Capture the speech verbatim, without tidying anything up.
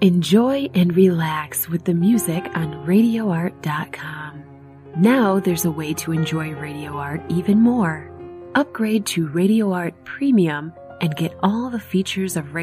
Enjoy and relax with the music on radio art dot com. Now there's a way to enjoy Radio Art even more. Upgrade to Radio Art Premium and get all the features of Radio